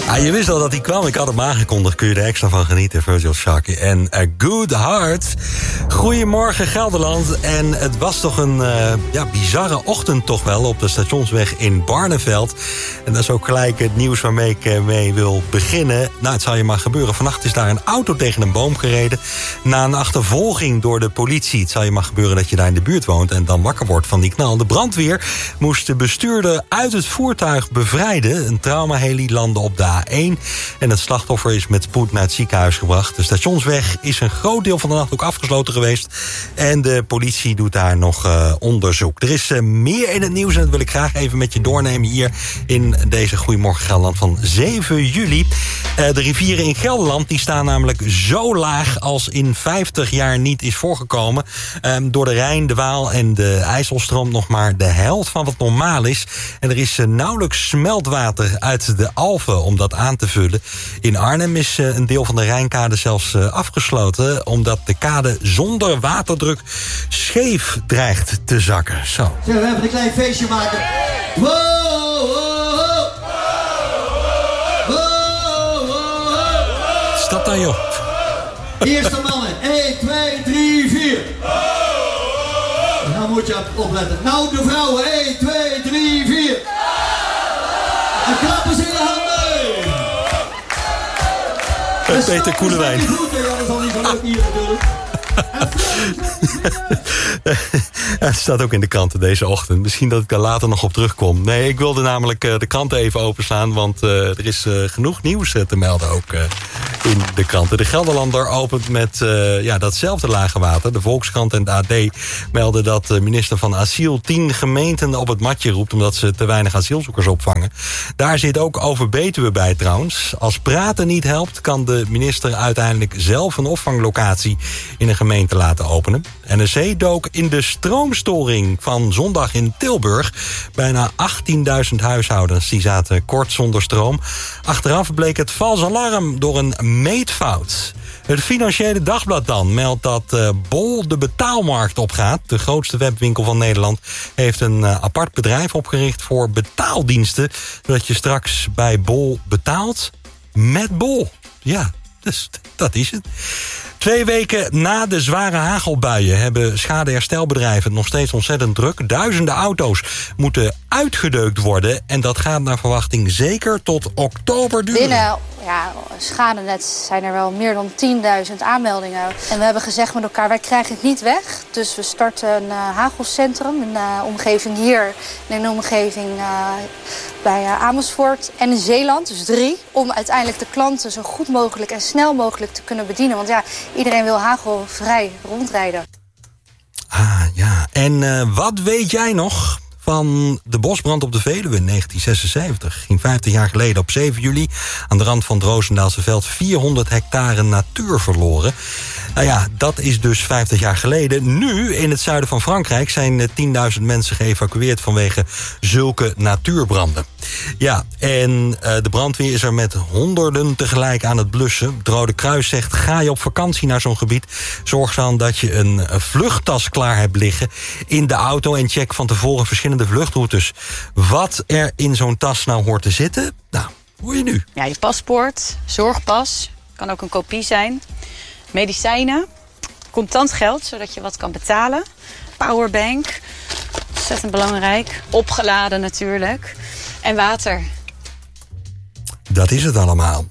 Je wist al dat hij kwam. Ik had hem aangekondigd. Kun je er extra van genieten, Virgil Sharkey. En A Good Heart. Goedemorgen Gelderland. En het was toch een bizarre ochtend toch wel op de stationsweg in Barneveld. En dat is ook gelijk het nieuws waarmee ik mee wil beginnen. Nou, het zal je maar gebeuren. Vannacht is daar een auto tegen een boom gereden. Na een achtervolging door de politie. Het zal je maar gebeuren dat je daar in de buurt woont en dan wakker wordt van die knal. De brandweer moest de bestuurder uit het voertuig bevrijden. Een traumaheli landde op de A1. En het slachtoffer is met spoed naar het ziekenhuis gebracht. De stationsweg is een groot deel van de nacht ook afgesloten geweest. En de politie doet daar nog onderzoek. Er is meer in het nieuws en dat wil ik graag even met je doornemen hier in deze Goedemorgen Gelderland van 7 juli. De rivieren in Gelderland die staan namelijk zo laag als in 50 jaar niet is voorgekomen. Door de Rijn, de Waal en de IJssel stroomt nog maar de helft van wat normaal is. En er is nauwelijks smeltwater uit de Alven om dat aan te vullen. In Arnhem is een deel van de Rijnkade zelfs afgesloten, omdat de kade zonder waterdruk scheef dreigt te zakken. Zo. We hebben een klein feestje maken. Wow, wow, wow. Wow, wow. Stap dan, joh. Eerste mannen. 1, 2, 3, 4. Nou moet je opletten. Nou de vrouwen. 1, 2, 3, 4. En klappen ze in de handen. Peter Koelewijn. Dat is al niet gelukt hier natuurlijk. Het staat ook in de kranten deze ochtend. Misschien dat ik daar later nog op terugkom. Nee, ik wilde namelijk de kranten even openslaan, want er is genoeg nieuws te melden ook in de kranten. De Gelderlander opent met datzelfde lage water. De Volkskrant en de AD melden dat de minister van Asiel 10 gemeenten op het matje roept omdat ze te weinig asielzoekers opvangen. Daar zit ook Over Betuwe bij trouwens. Als praten niet helpt, kan de minister uiteindelijk zelf een opvanglocatie in een gemeente laten openen. NRC dook in de stroomstoring van zondag in Tilburg. Bijna 18.000 huishoudens die zaten kort zonder stroom. Achteraf bleek het vals alarm door een meetfout. Het Financiële Dagblad dan meldt dat Bol de betaalmarkt opgaat. De grootste webwinkel van Nederland heeft een apart bedrijf opgericht voor betaaldiensten. Zodat je straks bij Bol betaalt met Bol. Ja, dus dat is het. 2 weken na de zware hagelbuien hebben schadeherstelbedrijven het nog steeds ontzettend druk. Duizenden auto's moeten uitgedeukt worden. En dat gaat naar verwachting zeker tot oktober duren. Binnen Schadenet zijn er wel meer dan 10.000 aanmeldingen. En we hebben gezegd met elkaar, wij krijgen het niet weg. Dus we starten een hagelcentrum in de omgeving hier. En in de omgeving bij Amersfoort en in Zeeland. Dus 3. Om uiteindelijk de klanten zo goed mogelijk en snel mogelijk te kunnen bedienen. Want ja, iedereen wil hagelvrij rondrijden. Ah ja, en wat weet jij nog van de bosbrand op de Veluwe in 1976? Ging 50 jaar geleden op 7 juli aan de rand van het Roosendaalse veld 400 hectare natuur verloren. Nou ja, dat is dus 50 jaar geleden. Nu, in het zuiden van Frankrijk, zijn 10.000 mensen geëvacueerd vanwege zulke natuurbranden. Ja, en de brandweer is er met honderden tegelijk aan het blussen. Het Rode Kruis zegt, ga je op vakantie naar zo'n gebied, zorg dan dat je een vluchttas klaar hebt liggen in de auto en check van tevoren verschillende vluchtroutes. Wat er in zo'n tas nou hoort te zitten, nou, hoor je nu. Ja, je paspoort, zorgpas, kan ook een kopie zijn. Medicijnen, contant geld, zodat je wat kan betalen. Powerbank, ontzettend belangrijk. Opgeladen natuurlijk. En water. Dat is het allemaal.